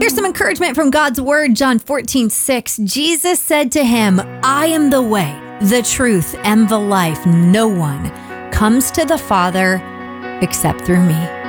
Here's some encouragement from God's word, John 14:6. Jesus said to him, I am the way, the truth, and the life. No one comes to the Father except through me.